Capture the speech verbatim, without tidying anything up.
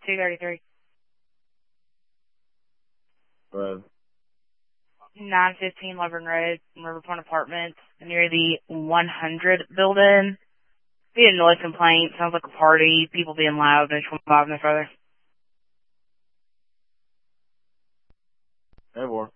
two thirty-three. Right. nine fifteen Laverne Road, River Point Apartments, near the one hundred building. Be a noise complaint. Sounds like a party. People being loud. No twenty-five no further. Hey, boy.